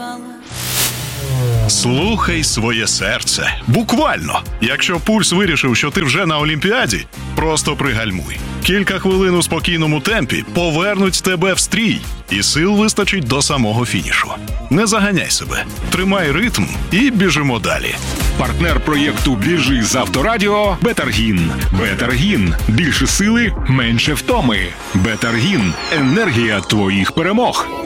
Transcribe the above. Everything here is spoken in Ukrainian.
Слухай своє серце. Буквально. Якщо пульс вирішив, що ти вже на Олімпіаді, просто пригальмуй. Кілька хвилин у спокійному темпі повернуть тебе в стрій, і сил вистачить до самого фінішу. Не заганяй себе. Тримай ритм і біжимо далі. Партнер проєкту «Біжи» з Авторадіо – Бетаргін. Бетаргін. Більше сили, менше втоми. Бетаргін. Енергія твоїх перемог.